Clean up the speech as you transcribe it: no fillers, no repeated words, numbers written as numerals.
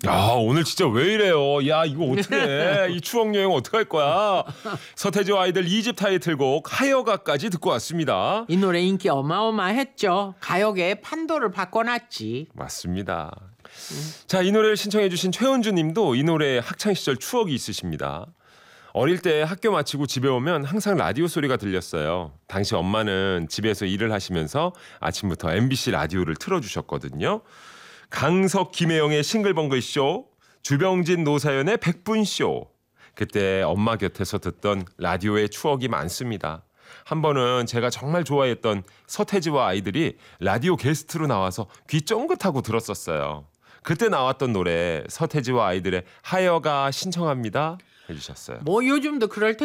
야, 오늘 진짜 왜 이래요? 야, 이거 어떻게 해? 이 추억 여행 어떻게 할 거야? 서태지와 아이들 2집 타이틀곡 하여가까지 듣고 왔습니다. 이 노래 인기 어마어마했죠. 가요계의 판도를 바꿔놨지. 맞습니다. 자, 이 노래를 신청해 주신 최은주 님도 이 노래 학창 시절 추억이 있으십니다. 어릴 때 학교 마치고 집에 오면 항상 라디오 소리가 들렸어요. 당시 엄마는 집에서 일을 하시면서 아침부터 MBC 라디오를 틀어주셨거든요. 강석, 김혜영의 싱글벙글 쇼, 주병진, 노사연의 백분 쇼. 그때 엄마 곁에서 듣던 라디오의 추억이 많습니다. 한 번은 제가 정말 좋아했던 서태지와 아이들이 라디오 게스트로 나와서 귀 쫑긋하고 들었었어요. 그때 나왔던 노래 서태지와 아이들의 하여가 신청합니다 해주셨어요. 뭐 요즘도 그럴 테